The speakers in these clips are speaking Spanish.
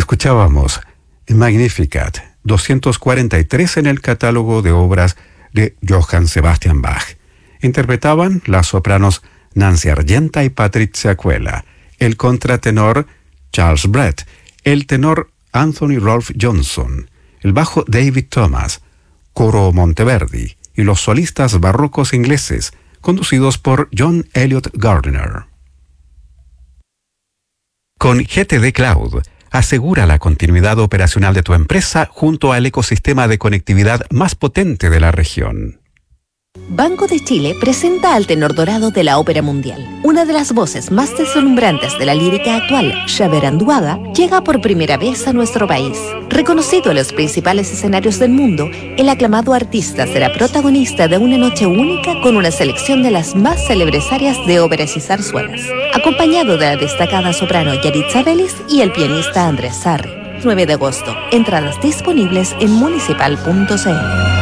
Escuchábamos Magnificat, 243 en el catálogo de obras de Johann Sebastian Bach. Interpretaban las sopranos Nancy Argenta y Patricia Cuela, el contratenor Charles Brett, el tenor Anthony Rolfe Johnson, el bajo David Thomas, coro Monteverdi y los solistas barrocos ingleses, conducidos por John Elliott Gardiner. Con GTD Cloud, asegura la continuidad operacional de tu empresa junto al ecosistema de conectividad más potente de la región. Banco de Chile presenta al tenor dorado de la ópera mundial. Una de las voces más deslumbrantes de la lírica actual, Xavier Anduaga, llega por primera vez a nuestro país. Reconocido en los principales escenarios del mundo, el aclamado artista será protagonista de una noche única con una selección de las más célebres áreas de óperas y zarzuelas, acompañado de la destacada soprano Yaritza Vélez y el pianista Andrés Sarri. 9 de agosto. Entradas disponibles en municipal.cl.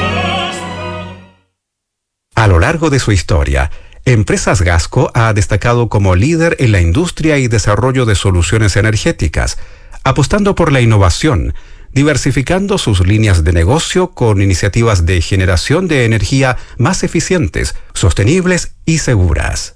A lo largo de su historia, Empresas Gasco ha destacado como líder en la industria y desarrollo de soluciones energéticas, apostando por la innovación, diversificando sus líneas de negocio con iniciativas de generación de energía más eficientes, sostenibles y seguras.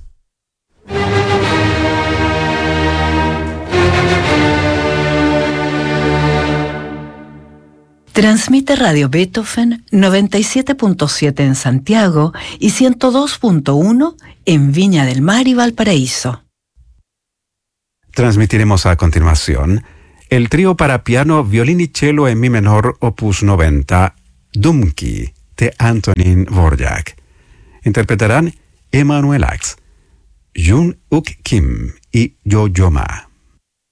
Transmite Radio Beethoven 97.7 en Santiago y 102.1 en Viña del Mar y Valparaíso. Transmitiremos a continuación el trío para piano, violín y cello en mi menor, opus 90, Dumki, de Antonín Dvorak. Interpretarán Emanuel Ax, Jun Uk Kim y Yo-Yo Ma.